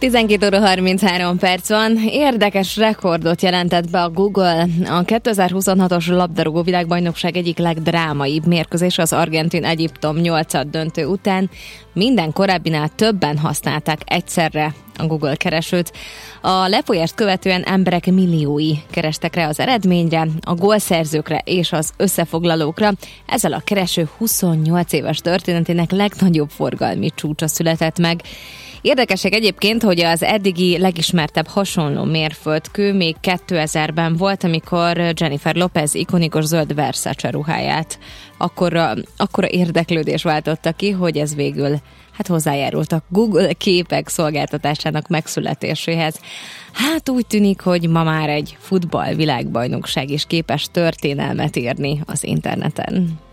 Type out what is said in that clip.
12 óra 33 perc van. Érdekes rekordot jelentett be a Google. A 2026-os labdarúgó világbajnokság egyik legdrámaibb mérkőzés az Argentin-Egyiptom 8-ad döntő után. Minden korábbinál többen használták egyszerre a Google keresőt. A lefolyást követően emberek milliói kerestek rá az eredményre, a gólszerzőkre és az összefoglalókra. Ezzel a kereső 28 éves történetének legnagyobb forgalmi csúcsa született meg. Érdekesek egyébként, hogy az eddigi legismertebb hasonló mérföldkő még 2000-ben volt, amikor Jennifer Lopez ikonikus zöld Versace ruháját akkora érdeklődés váltotta ki, hogy ez végül hozzájárult a Google képek szolgáltatásának megszületéséhez. Úgy tűnik, hogy ma már egy futball világbajnokság is képes történelmet írni az interneten.